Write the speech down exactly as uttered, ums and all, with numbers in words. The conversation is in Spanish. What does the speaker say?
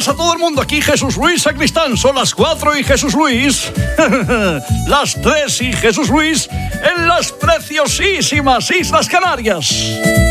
días a todo el mundo. Aquí Jesús Luis Sacristán. Son las cuatro y Jesús Luis. Las tres y Jesús Luis en las preciosísimas Islas Canarias.